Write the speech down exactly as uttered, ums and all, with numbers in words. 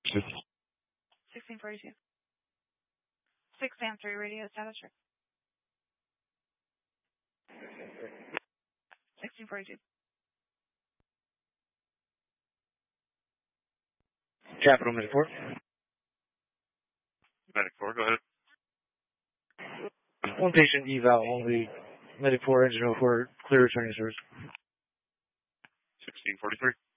sixteen forty-two. six Sam three radio status check. sixteen forty-two. Capital Medic four. Medic four, go ahead. One patient eval only. Medic four, engine oh four, clear returning service. sixteen forty-three.